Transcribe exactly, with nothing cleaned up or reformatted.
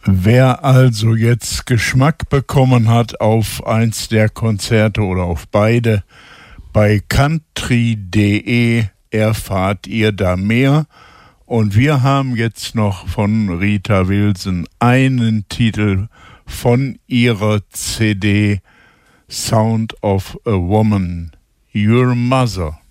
Wer also jetzt Geschmack bekommen hat auf eins der Konzerte oder auf beide, bei country punkt de erfahrt ihr da mehr. Und wir haben jetzt noch von Rita Wilson einen Titel von ihrer C D Sound of a Woman, Your Mother.